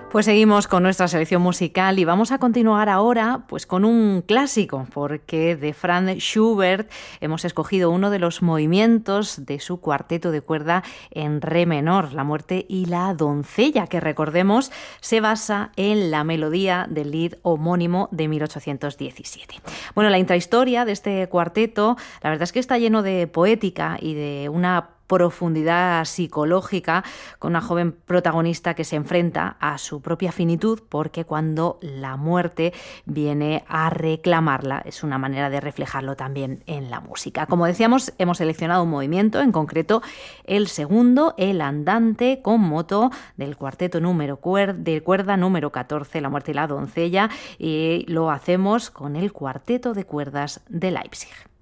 Pues seguimos con nuestra selección musical y vamos a continuar ahora pues con un clásico, porque de Franz Schubert hemos escogido uno de los movimientos de su cuarteto de cuerda en re menor, La muerte y la doncella, que recordemos se basa en la melodía del Lied homónimo de 1817. Bueno, la intrahistoria de este cuarteto, la verdad es que está lleno de poética y de una profundidad psicológica, con una joven protagonista que se enfrenta a su propia finitud, porque cuando la muerte viene a reclamarla, es una manera de reflejarlo también en la música. Como decíamos, hemos seleccionado un movimiento, en concreto el segundo, el andante con moto del cuarteto de cuerda número 14, La muerte y la doncella, y lo hacemos con el cuarteto de cuerdas de Leipzig.